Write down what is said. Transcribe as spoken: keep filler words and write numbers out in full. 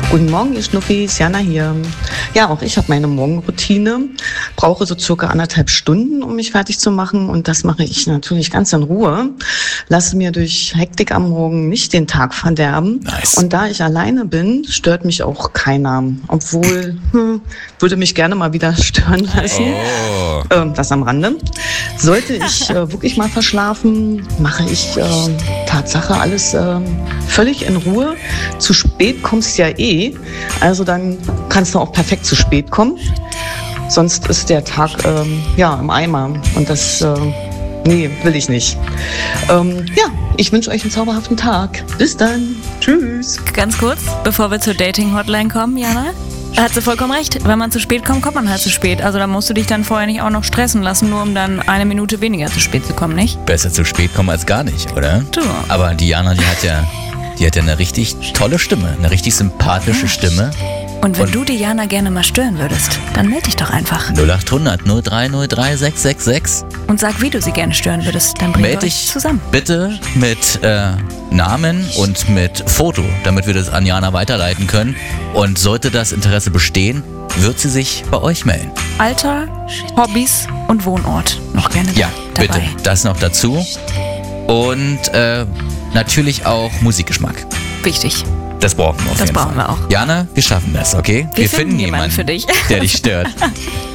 Guten Morgen, ihr Schnuffis, Jana hier. Ja, auch ich habe meine Morgenroutine, brauche so circa anderthalb Stunden, um mich fertig zu machen und das mache ich natürlich ganz in Ruhe. Lasse mir durch Hektik am Morgen nicht den Tag verderben. Nice. Und da ich alleine bin, stört mich auch keiner. Obwohl, hm, würde mich gerne mal wieder stören lassen. Oh. Ähm, das am Rande. Sollte ich äh, wirklich mal verschlafen, mache ich äh, Tatsache alles äh, völlig in Ruhe. Zu spät kommst ja eh, also dann kannst du auch perfekt zu spät kommen. Sonst ist der Tag ähm, ja im Eimer und das äh, nee, will ich nicht. Ähm, ja, ich wünsche euch einen zauberhaften Tag. Bis dann. Tschüss. Ganz kurz, bevor wir zur Dating-Hotline kommen, Jana. Hat sie vollkommen recht. Wenn man zu spät kommt, kommt man halt zu spät. Also da musst du dich dann vorher nicht auch noch stressen lassen, nur um dann eine Minute weniger zu spät zu kommen, nicht? Besser zu spät kommen als gar nicht, oder? Du. Aber Diana, die hat ja, die hat ja eine richtig tolle Stimme, eine richtig sympathische Stimme. Und wenn Und- du die Jana gerne mal stören würdest, dann melde dich doch einfach. null acht hundert null drei null drei sechs sechs sechs. Und sag, wie du sie gerne stören würdest. Dann bringen wir Meld euch dich zusammen. bitte mit äh, Namen und mit Foto, damit wir das an Jana weiterleiten können. Und sollte das Interesse bestehen, wird sie sich bei euch melden. Alter, Hobbys und Wohnort noch gerne Ja, dabei. bitte. Das noch dazu. Und äh, natürlich auch Musikgeschmack. Wichtig. Das brauchen wir auf Das jeden brauchen Fall. wir auch. Jana, wir schaffen das, okay? Wir finden jemanden für dich. der dich stört.